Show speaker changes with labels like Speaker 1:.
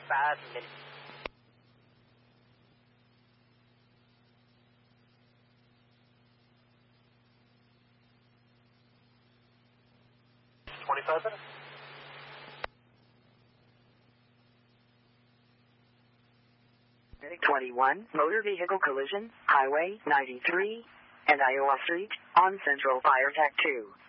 Speaker 1: 5 minutes. $25.
Speaker 2: 21, motor vehicle collision, Highway 93 and Iowa Street on Central Fire Tech 2.